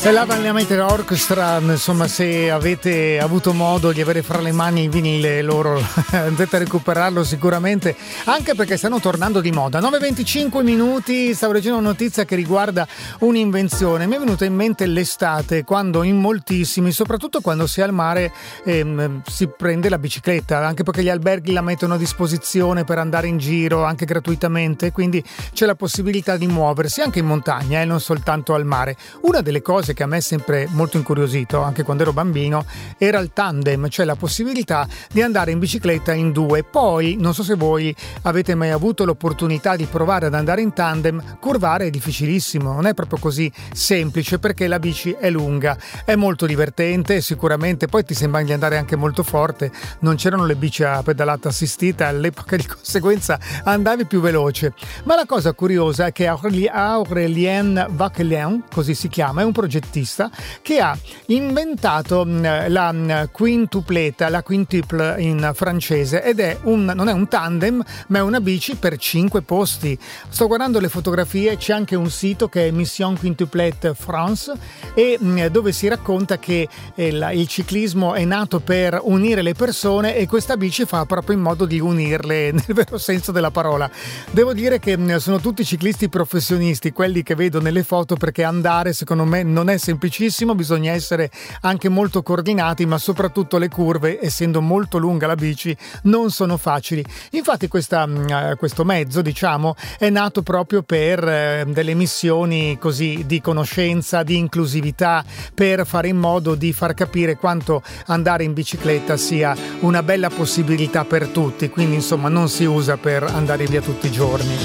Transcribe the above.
E la Vanillamaker Orchestra, insomma, se avete avuto modo di avere fra le mani il vinile loro andate a recuperarlo sicuramente, anche perché stanno tornando di moda. 9:25 minuti, stavo leggendo una notizia che riguarda un'invenzione. Mi è venuta in mente l'estate, quando in moltissimi, soprattutto quando si è al mare, si prende la bicicletta, anche perché gli alberghi la mettono a disposizione per andare in giro anche gratuitamente, quindi c'è la possibilità di muoversi anche in montagna e non soltanto al mare. Una delle cose che a me è sempre molto incuriosito, anche quando ero bambino, era il tandem, cioè la possibilità di andare in bicicletta in due. Poi, non so se voi avete mai avuto l'opportunità di provare ad andare in tandem, curvare è difficilissimo, non è proprio così semplice perché la bici è lunga, è molto divertente, sicuramente poi ti sembra di andare anche molto forte, non c'erano le bici a pedalata assistita all'epoca, di conseguenza andavi più veloce. Ma la cosa curiosa è che Aurélien Vauquelin, così si chiama, è un progettista che ha inventato la quintupleta, la quintuple in francese, ed è non è un tandem ma è una bici per 5 posti. Sto guardando le fotografie, c'è anche un sito che è Mission Quintuplette France, e dove si racconta che il ciclismo è nato per unire le persone e questa bici fa proprio in modo di unirle nel vero senso della parola. Devo dire che sono tutti ciclisti professionisti quelli che vedo nelle foto, perché andare secondo me non è semplicissimo, bisogna essere anche molto coordinati, ma soprattutto le curve, essendo molto lunga la bici, non sono facili. Infatti questo mezzo, diciamo, è nato proprio per delle missioni così di conoscenza, di inclusività, per fare in modo di far capire quanto andare in bicicletta sia una bella possibilità per tutti, quindi insomma non si usa per andare via tutti i giorni.